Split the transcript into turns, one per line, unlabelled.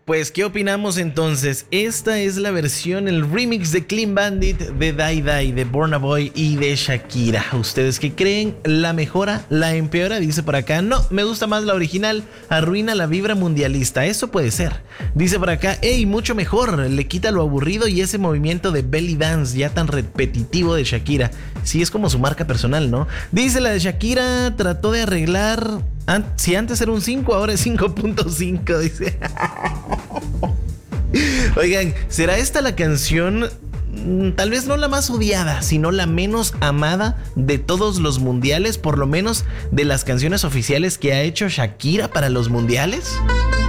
Pues, ¿qué opinamos entonces? Esta es la versión, el remix de Clean Bandit, de Die Die, de Burna Boy y de Shakira. ¿Ustedes qué creen? ¿La mejora? ¿La empeora? Dice por acá, no, me gusta más la original, arruina la vibra mundialista. Eso puede ser. Dice por acá, hey, mucho mejor, le quita lo aburrido y ese movimiento de belly dance ya tan repetitivo de Shakira. Sí, es como su marca personal, ¿no? Dice la de Shakira, trató de arreglar... Si antes era un 5, ahora es 5.5, dice. Oigan, ¿será esta la canción, tal vez no la más odiada, sino la menos amada de todos los mundiales? Por lo menos de las canciones oficiales que ha hecho Shakira para los mundiales.